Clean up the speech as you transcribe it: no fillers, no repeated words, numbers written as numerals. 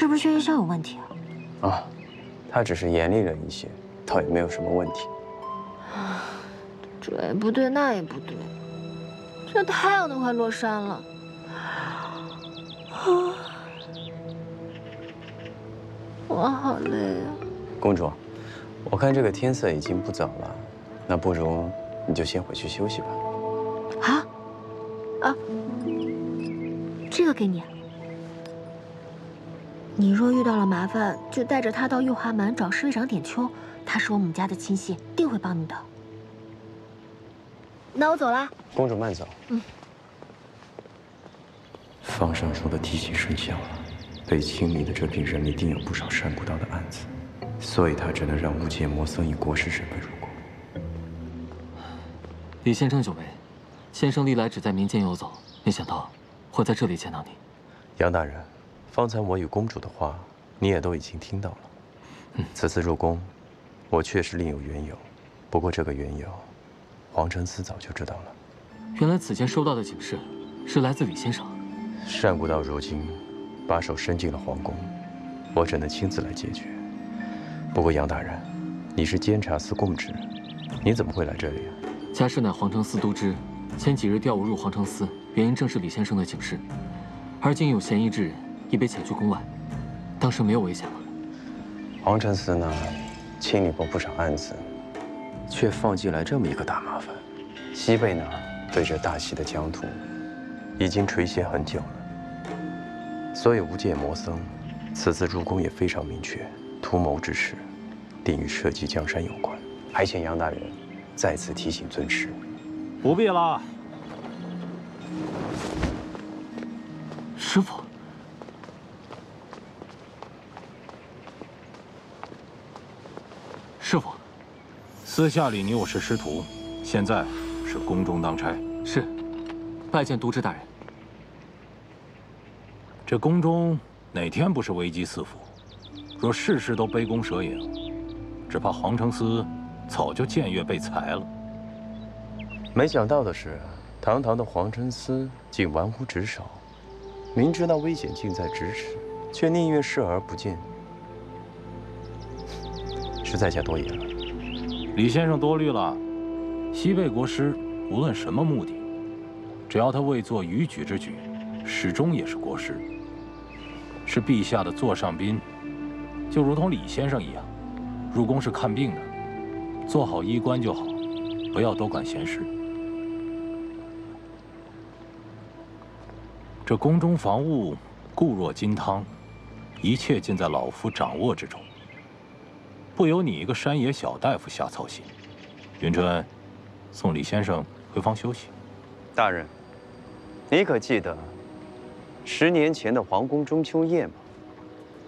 是不是学校有问题啊？ 啊，他只是严厉了一些，倒也没有什么问题。 这也不对，那也不对，这太阳都快落山了。我好累啊！ 公主，我看这个天色已经不早了，那不如你就先回去休息吧。 啊，这个给你。你若遇到了麻烦，就带着他到玉华门找侍卫长点秋，他是我们家的亲信，定会帮你的。那我走了。 公主慢走。 嗯。 方尚书的提醒生效了，被清理的这批人一定有不少山谷道的案子，所以他只能让无界魔僧以国师身份入宫。 李先生久违，先生历来只在民间游走，没想到会在这里见到你。 杨大人，方才我与公主的话，你也都已经听到了。此次入宫，我确实另有缘由，不过这个缘由，黄承思早就知道了。 原来此前收到的警示，是来自李先生。 单古道如今把手伸进了皇宫，我只能亲自来解决。不过杨大人，你是监察司供职，你怎么会来这里啊？ 家师乃皇城司都知，前几日调我入皇城司，原因正是李先生的警示。而今有嫌疑之人已被遣去宫外，当时没有危险了。 皇城司呢，清理过不少案子，却放进来这么一个大麻烦。西贝呢，对这大西的疆土已经垂涎很久了。所以无界魔僧此次入宫也非常明确，图谋之事定与社稷江山有关，还请杨大人再次提醒尊师。 不必了。 师傅，师傅， 私下里你我是师徒，现在是宫中当差。 是，拜见都知大人。 这宫中哪天不是危机四伏？若事事都杯弓蛇影，只怕皇城司早就僭越被裁了。 没想到的是，堂堂的皇城司竟玩忽职守，明知道危险近在咫尺，却宁愿视而不见，实在下多言了。 李先生多虑了。西贝国师无论什么目的，只要他未做逾矩之举，始终也是国师，是陛下的座上宾。就如同李先生一样，入宫是看病的，做好医官就好，不要多管闲事。这宫中防务固若金汤，一切尽在老夫掌握之中，不由你一个山野小大夫瞎操心。云春，送李先生回房休息。 大人，你可记得10年前的皇宫中秋夜吗？